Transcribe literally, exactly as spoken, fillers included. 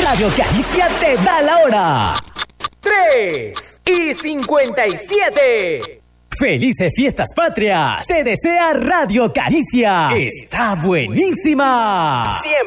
Radio Caricia te da la hora. tres y cincuenta y siete. ¡Felices fiestas patrias! Te desea Radio Caricia. ¡Está buenísima!